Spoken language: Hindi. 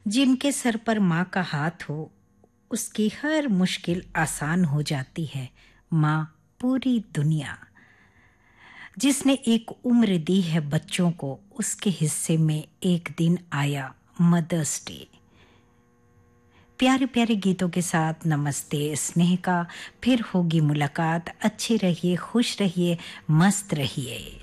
जिनके सर पर माँ का हाथ हो, उसकी हर मुश्किल आसान हो जाती है। माँ पूरी दुनिया। जिसने एक उम्र दी है बच्चों को, उसके हिस्से में एक दिन आया मदर्स डे। प्यारे प्यारे गीतों के साथ नमस्ते स्नेह का, फिर होगी मुलाकात। अच्छे रहिए, खुश रहिए, मस्त रहिए।